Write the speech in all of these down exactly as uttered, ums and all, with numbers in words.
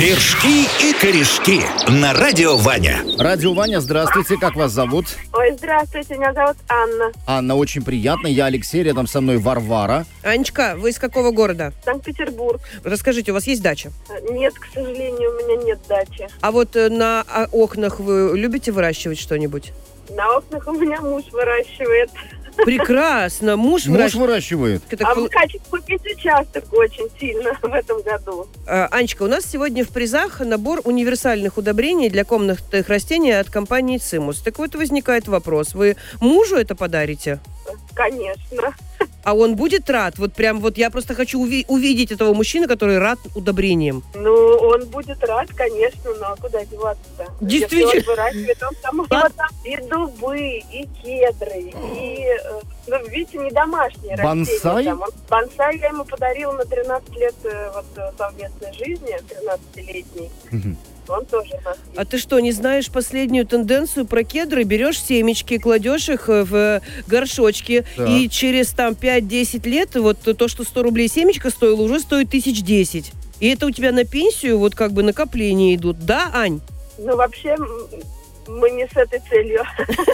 Вершки и корешки на радио Ваня. Радио Ваня, здравствуйте, как вас зовут? Ой, здравствуйте, меня зовут Анна. Анна, очень приятно, я Алексей, рядом со мной Варвара. Анечка, вы из какого города? Санкт-Петербург. Расскажите, у вас есть дача? Нет, к сожалению, у меня нет дачи. А вот э, на а, окнах вы любите выращивать что-нибудь? На окнах у меня муж выращивает. Прекрасно, муж, Муж выращивает. выращивает. Это А кл- мы хотим купить участок очень сильно в этом году. А, Анечка, у нас сегодня в призах набор универсальных удобрений для комнатных растений от компании «Цимус». Так вот, возникает вопрос, вы мужу это подарите? Конечно. А он будет рад? Вот прям вот я просто хочу уви- увидеть этого мужчину, который рад удобрениям. Ну, он будет рад, конечно, но куда деваться-то? Действительно. Если он выращивает, он там, а? там и дубы, и кедры, и, э, ну, видите, не домашние Бонсай? растения. Там. Он, бонсай я ему подарила на тринадцать лет э, вот, совместной жизни, тринадцатилетней. Мгм. Он тоже у нас есть. А ты что, не знаешь последнюю тенденцию про кедры? Берешь семечки, кладешь их в горшочки, Так. и через там пять-десять лет вот то, что сто рублей семечко стоило, уже стоит тысяч десять. И это у тебя на пенсию вот как бы накопления идут. Да, Ань? Ну, вообще, м, мы не с этой целью.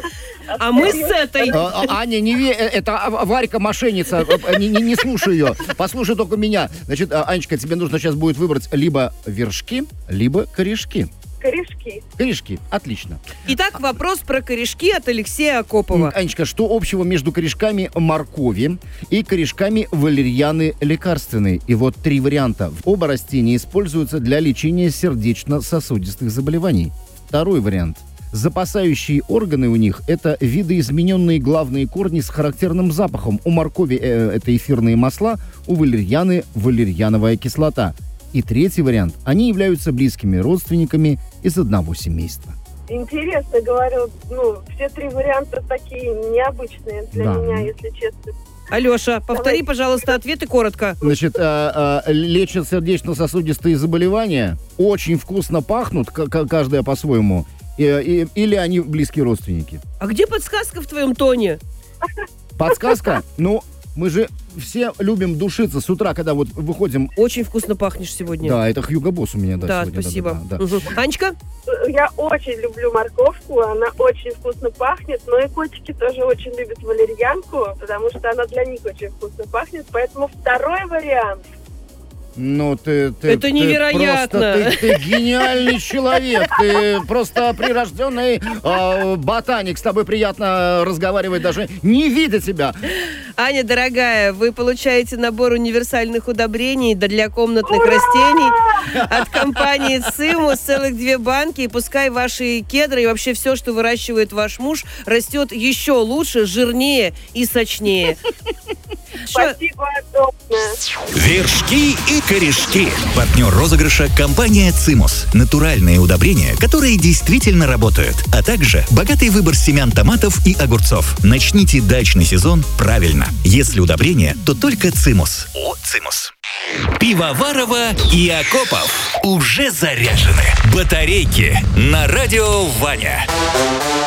А мы с этой... А, а, Аня, не ве- э, это а, Варька мошенница, э, не, не, не слушай ее, послушай только меня. Значит, а, Анечка, тебе нужно сейчас будет выбрать либо вершки, либо корешки. Корешки. Корешки, отлично. Итак, вопрос про корешки от Алексея Акопова. Анечка, что общего между корешками моркови и корешками валерьяны лекарственной? И вот три варианта. Оба растения используются для лечения сердечно-сосудистых заболеваний. Второй вариант. Запасающие органы у них – это видоизмененные главные корни с характерным запахом. У моркови э, это эфирные масла, у валерьяны – валерьяновая кислота. И третий вариант – они являются близкими родственниками из одного семейства. Интересно, говорю, ну, все три варианта такие необычные для Да. меня, если честно. Алеша, повтори, Давай. пожалуйста, ответы коротко. Значит, а, а, лечат сердечно-сосудистые заболевания, очень вкусно пахнут, к- к- каждая по-своему, и- и- или они близкие родственники. А где подсказка в твоем тоне? Подсказка? Ну, мы же все любим душиться с утра, когда вот выходим. Очень вкусно пахнешь сегодня. Да, это Хьюго Босс у меня, да, Да, сегодня. спасибо. Да, да, да. Мгм. Анечка? Я очень люблю морковку, она очень вкусно пахнет, но и котики тоже очень любят валерьянку, потому что она для них очень вкусно пахнет, поэтому второй вариант. Ну, ты, ты, Это ты невероятно. просто- Ты, ты гениальный человек. Ты просто прирожденный э, ботаник. С тобой приятно разговаривать, даже не видя тебя. Аня, дорогая, вы получаете набор универсальных удобрений для комнатных растений от компании «Цимус», целых две банки. И пускай ваши кедры и вообще все, что выращивает ваш муж, растет еще лучше, жирнее и сочнее. Что- Спасибо огромное. Вершки и корешки. Партнер розыгрыша – компания «Цимус». Натуральные удобрения, которые действительно работают. А также богатый выбор семян томатов и огурцов. Начните дачный сезон правильно. Если удобрения, то только «Цимус». О, «Цимус». Пивоварова и Акопов уже заряжены. Батарейки на радио Ваня.